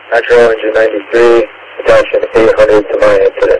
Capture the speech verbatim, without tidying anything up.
Metro Engine ninety-three, attention eight hundred to my incident.